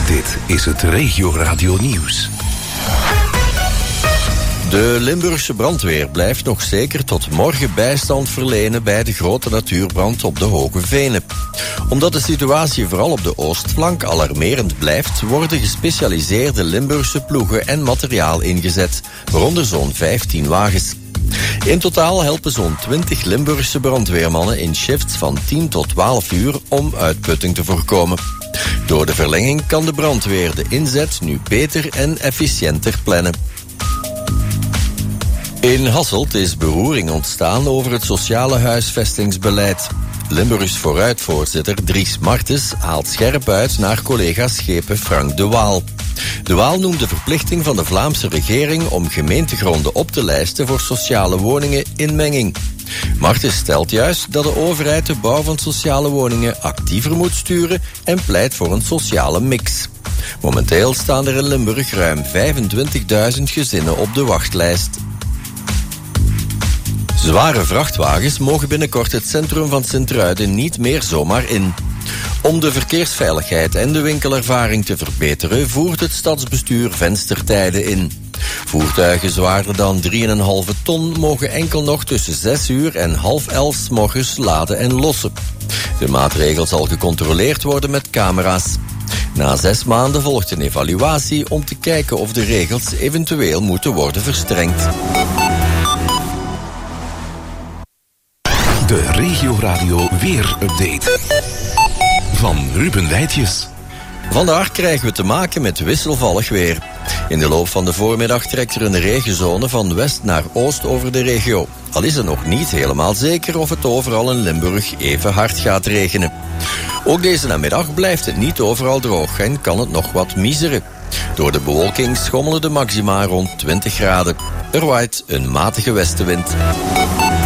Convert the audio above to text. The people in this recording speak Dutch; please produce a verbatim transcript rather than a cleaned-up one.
Dit is het Regio Radio Nieuws. De Limburgse brandweer blijft nog zeker tot morgen bijstand verlenen bij de grote natuurbrand op de Hoge Venen. Omdat de situatie vooral op de oostflank alarmerend blijft, worden gespecialiseerde Limburgse ploegen en materiaal ingezet, waaronder zo'n vijftien wagens. In totaal helpen zo'n twintig Limburgse brandweermannen in shifts van tien tot twaalf uur om uitputting te voorkomen. Door de verlenging kan de brandweer de inzet nu beter en efficiënter plannen. In Hasselt is beroering ontstaan over het sociale huisvestingsbeleid. Limburgs Vooruit-voorzitter Dries Martens haalt scherp uit naar collega schepen Frank de Waal. De Waal noemt de verplichting van de Vlaamse regering om gemeentegronden op te lijsten voor sociale woningen inmenging. Martens stelt juist dat de overheid de bouw van sociale woningen actiever moet sturen en pleit voor een sociale mix. Momenteel staan er in Limburg ruim vijfentwintigduizend gezinnen op de wachtlijst. Zware vrachtwagens mogen binnenkort het centrum van Sint-Truiden niet meer zomaar in. Om de verkeersveiligheid en de winkelervaring te verbeteren, voert het stadsbestuur venstertijden in. Voertuigen zwaarder dan drie komma vijf ton mogen enkel nog tussen zes uur en half elf 's morgens laden en lossen. De maatregel zal gecontroleerd worden met camera's. Na zes maanden volgt een evaluatie om te kijken of de regels eventueel moeten worden verstrengd. De Regio Radio Weer-update van Ruben Weitjes. Vandaag krijgen we te maken met wisselvallig weer. In de loop van de voormiddag trekt er een regenzone van west naar oost over de regio. Al is het nog niet helemaal zeker of het overal in Limburg even hard gaat regenen. Ook deze namiddag blijft het niet overal droog en kan het nog wat miseren. Door de bewolking schommelen de maxima rond twintig graden. Er waait een matige westenwind.